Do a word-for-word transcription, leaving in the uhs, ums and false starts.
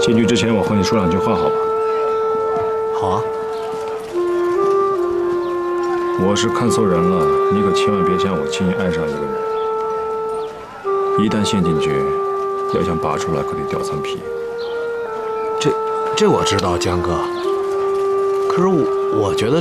进去之前，我和你说两句话，好吧？ 好啊。 我是看错人了，你可千万别像我轻易爱上一个人。一旦陷进去，要想拔出来，可得掉层皮。 这，这我知道，江哥。可是我，我觉得